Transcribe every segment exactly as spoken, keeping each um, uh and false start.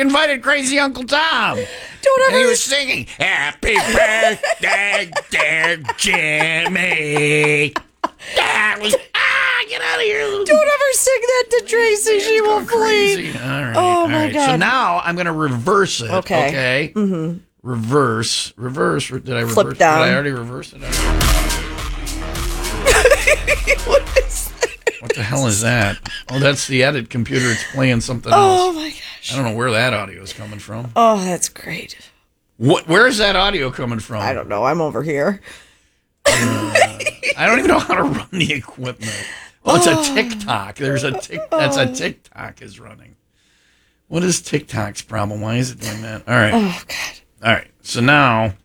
invited Crazy Uncle Tom. Don't ever. And he was singing, "Happy birthday, dear Jimmy." That was, ah, get out of here. Don't ever sing that to Tracy. She will flee. Crazy. All right. Oh, all my right. God. So now I'm going to reverse it. Okay. Okay. Mm-hmm. Reverse. Reverse. Did I reverse? Flip down. Did I already reverse it? What is that? What the hell is that? Oh, that's the edit computer. It's playing something else. Oh, my gosh. I don't know where that audio is coming from. Oh, that's great. What? Where is that audio coming from? I don't know. I'm over here. Uh, I don't even know how to run the equipment. Oh, it's a TikTok. There's a tick. That's a TikTok is running. What is TikTok's problem? Why is it doing that? All right. Oh, God. All right. So now,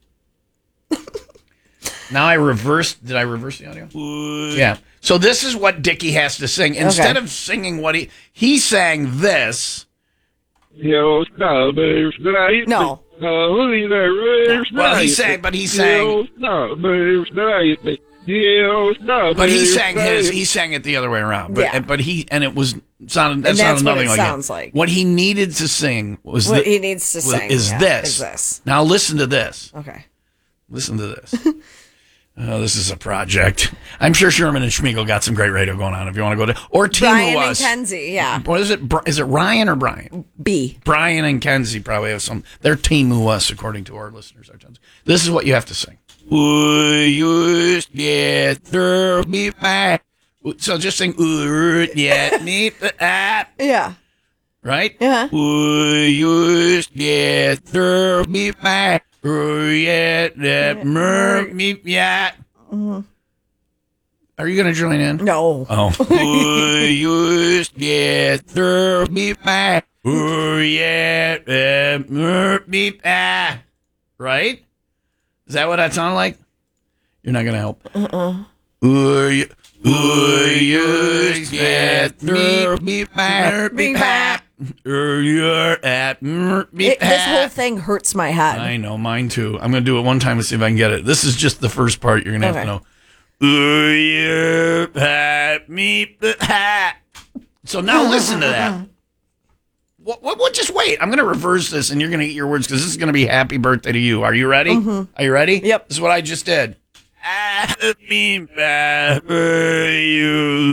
now I reversed. Did I reverse the audio? Yeah. So this is what Dickie has to sing. Instead Okay. of singing what he he sang this. No. Well, he sang, but he sang. But he sang his. He sang it the other way around. But Yeah. but he and it was sounded. That And that's sounded what nothing it like sounds it. like. What he needed to sing was What the, he needs to was- sing is yeah, this. Is this. Now listen to this. Okay. Listen to this. Oh, this is a project. I'm sure Sherman and Schmiegel got some great radio going on. If you want to go to or Team Brian Who and Was. Kenzie, yeah. What is it? Bri- Is it Ryan or Brian? B. Brian and Kenzie probably have some. They're Team Who Was, according to our listeners. Our tons. This is what you have to sing. We used to get through me back. So just sing. Get me back. Yeah. Right? Yeah. We used to get through me back. Yeah, that mer- me yeah. Are you going to join in? No. Oh. We used to get through me back. Yeah, that mer- me back. Right? Is that what that sounded like? You're not going to help. Uh-uh. We used to get through me back. Me back. You're at me It, this whole thing hurts my head. I know, mine too. I'm going to do it one time and see if I can get it. This is just the first part. You're going to have Okay. to know. Ooh, you pat me. So now listen to that. What, what, what, just wait. I'm going to reverse this and you're going to eat your words because this is going to be happy birthday to you. Are you ready? Mm-hmm. Are you ready? Yep. This is what I just did. Happy birthday, you.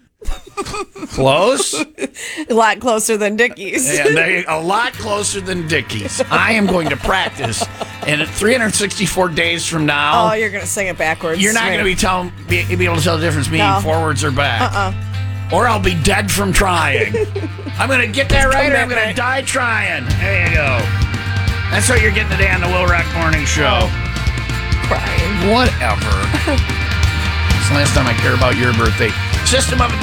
Close? A lot closer than Dickie's. Yeah, they, a lot closer than Dickie's. I am going to practice, and at three hundred sixty-four days from now, Oh, you're going to sing it backwards. you're not going to be telling, be, be able to tell the difference between No. forwards or back. Uh-uh. Or I'll be dead from trying. I'm going to get that right, or I'm going to die trying. There you go. That's what you're getting today on the Will Rock Morning Show. Crying. Whatever. It's the last time I care about your birthday. System of a